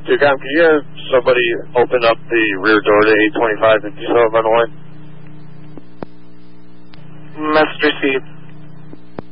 2Com, can you have somebody open up the rear door to 825 and 57 on the line? Message received.